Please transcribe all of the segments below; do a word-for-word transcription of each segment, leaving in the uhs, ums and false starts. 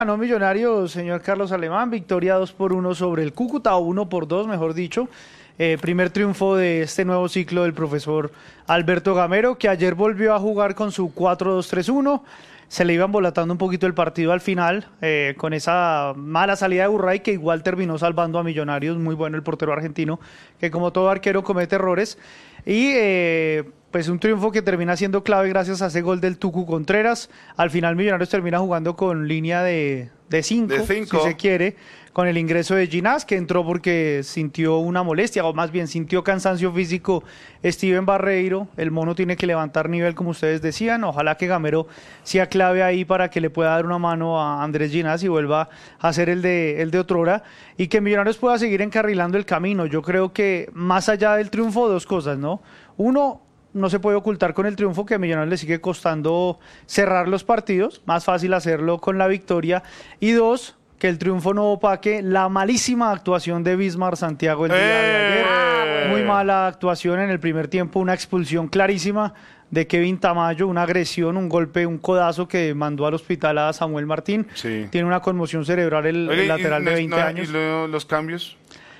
Ganó Millonarios, señor Carlos Alemán, victoria dos por uno sobre el Cúcuta, o uno por dos, mejor dicho. Eh, primer triunfo de este nuevo ciclo del profesor Alberto Gamero, que ayer volvió a jugar con su cuatro dos tres uno. Se le iba embolatando un poquito el partido al final, eh, con esa mala salida de Burray, que igual terminó salvando a Millonarios. Muy bueno el portero argentino, que como todo arquero comete errores. Y eh, pues un triunfo que termina siendo clave gracias a ese gol del Tucu Contreras. Al final Millonarios termina jugando con línea de, de cinco, de cinco, si se quiere, con el ingreso de Ginás, que entró porque sintió una molestia, o más bien sintió cansancio físico Steven Barreiro. El mono tiene que levantar nivel, como ustedes decían. Ojalá que Gamero sea clave ahí para que le pueda dar una mano a Andrés Ginás y vuelva a hacer el de, el de otrora, y que Millonarios pueda seguir encarrilando el camino. Yo creo que más allá del triunfo, dos cosas, ¿no? Uno, no se puede ocultar con el triunfo que a Millonarios le sigue costando cerrar los partidos, más fácil hacerlo con la victoria. Y dos, que el triunfo no opaque la malísima actuación de Bismar Santiago el día de ayer. ¡Eh! Muy mala actuación en el primer tiempo, una expulsión clarísima de Kevin Tamayo, una agresión, un golpe, un codazo que mandó al hospital a Samuel Martín. Sí. Tiene una conmoción cerebral el, Oye, el lateral y, de veinte no, años. ¿Y lo, los cambios?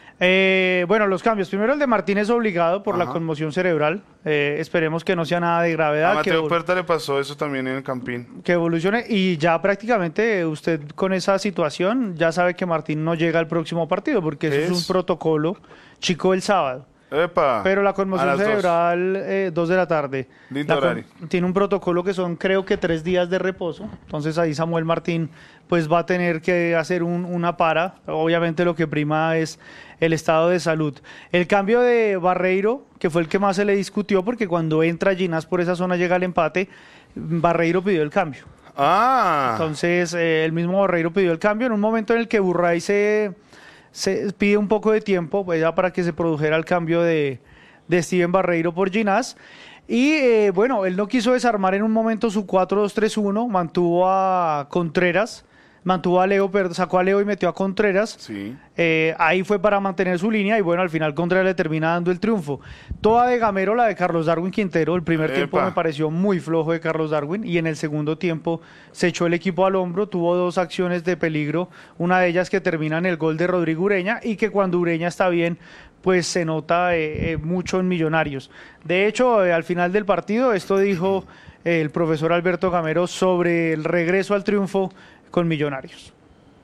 Eh, bueno, los cambios. Primero el de Martín es obligado por Ajá. la conmoción cerebral. Eh, esperemos que no sea nada de gravedad. A Mateo que, Puerta le pasó eso también en el Campín. que evolucione, y ya prácticamente usted con esa situación ya sabe que Martín no llega al próximo partido, porque eso ¿Qué es es? un protocolo chico el sábado. Epa, Pero la a conmoción las dos. cerebral, eh, dos de la tarde. Lindo La con- horario. Tiene un protocolo que son, creo que tres días de reposo. Entonces ahí Samuel Martín pues va a tener que hacer un- una para. Obviamente lo que prima es el estado de salud. El cambio de Barreiro, que fue el que más se le discutió, porque cuando entra Ginás por esa zona llega el empate, Barreiro pidió el cambio. Ah, Entonces eh, el mismo Barreiro pidió el cambio en un momento en el que Burray se... se pide un poco de tiempo pues, ya para que se produjera el cambio de, de Steven Barreiro por Ginás. Y eh, bueno, él no quiso desarmar en un momento su cuatro dos tres uno, mantuvo a Contreras, mantuvo a Leo, perdón, sacó a Leo y metió a Contreras. sí. Eh, ahí fue para mantener su línea y bueno, al final Contreras le termina dando el triunfo. Toda de Gamero, la de Carlos Darwin Quintero. El primer Epa. tiempo me pareció muy flojo de Carlos Darwin, y en el segundo tiempo se echó el equipo al hombro, tuvo dos acciones de peligro, una de ellas que termina en el gol de Rodrigo Ureña, y que cuando Ureña está bien pues se nota eh, eh, mucho en Millonarios. De hecho, eh, al final del partido esto dijo eh, el profesor Alberto Gamero sobre el regreso al triunfo con Millonarios.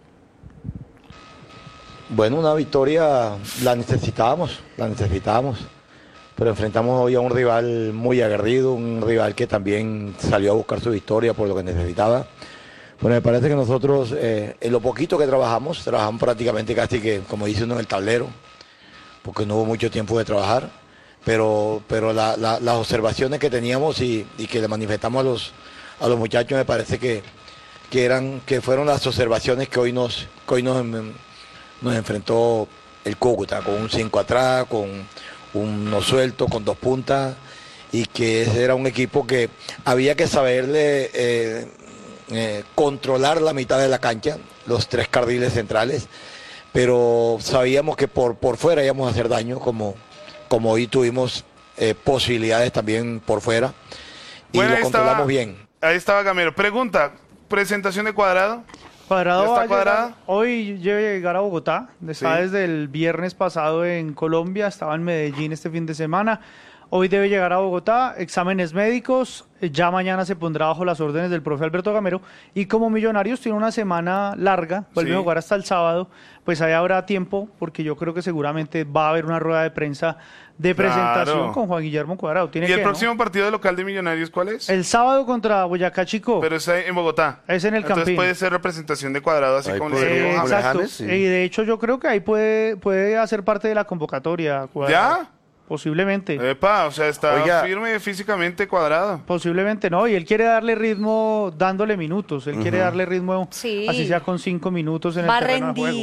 Bueno, una victoria la necesitábamos, la necesitábamos, pero enfrentamos hoy a un rival muy aguerrido, un rival que también salió a buscar su victoria por lo que necesitaba. Bueno, me parece que nosotros, eh, en lo poquito que trabajamos, trabajamos prácticamente casi que, como dice uno, en el tablero, porque no hubo mucho tiempo de trabajar, pero, pero la, la, las observaciones que teníamos y, y que le manifestamos a los, a los muchachos, me parece que, que, eran, que fueron las observaciones que hoy nos, que hoy nos, nos enfrentó el Cúcuta, con un cinco atrás, con uno suelto, con dos puntas, y que ese era un equipo que había que saberle eh, eh, controlar la mitad de la cancha, los tres carriles centrales, pero sabíamos que por, por fuera íbamos a hacer daño, como, como hoy tuvimos eh, posibilidades también por fuera, y Bueno, lo ahí controlamos estaba- bien. Ahí estaba Gamero. Pregunta, presentación de Cuadrado. Cuadrado ¿Ya está va a llegar- Cuadrado? hoy debe llegar a Bogotá. Está Sí. desde el viernes pasado en Colombia, estaba en Medellín este fin de semana. Hoy debe llegar a Bogotá, exámenes médicos, eh, ya mañana se pondrá bajo las órdenes del profe Alberto Gamero, y como Millonarios tiene una semana larga, vuelve Sí. a jugar hasta el sábado, pues ahí habrá tiempo, porque yo creo que seguramente va a haber una rueda de prensa de presentación Claro. con Juan Guillermo Cuadrado. Tiene ¿Y el que, ¿no? próximo partido de local de Millonarios cuál es? El sábado contra Boyacá Chico. Pero es en Bogotá. Es en el Entonces Campín. puede ser representación de Cuadrado, así Ahí como le podría- decimos Eh, a- Con exacto. James, sí. Y de hecho yo creo que ahí puede, puede hacer parte de la convocatoria. Cuadrado. ¿Ya? Posiblemente. Epa, o sea, está Oiga. firme físicamente Cuadrado. Posiblemente no. Y él quiere darle ritmo dándole minutos. Él quiere darle ritmo, Sí. así sea con cinco minutos en Va a el terreno de juego. rendir.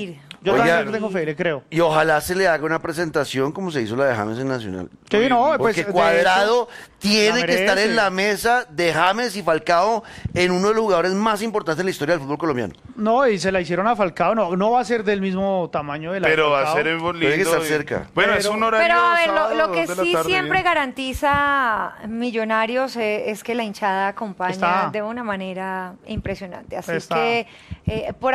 Yo Oiga, también tengo fe, le creo. Y ojalá se le haga una presentación como se hizo la de James en Nacional. Sí, no, pues, Porque de Cuadrado hecho, tiene la que estar merece. en la mesa de James y Falcao en uno de los jugadores más importantes de la historia del fútbol colombiano. No, y se la hicieron a Falcao, no, no va a ser del mismo tamaño de la de Pero va a Falcao. ser en lindo. Tiene que estar y- cerca. Bueno, Pero- es un horario Pero a ver, lo, sábado, lo que dos de la sí tarde, siempre bien. garantiza Millonarios eh, es que la hinchada acompaña Está. de una manera impresionante. Así Está. que eh, por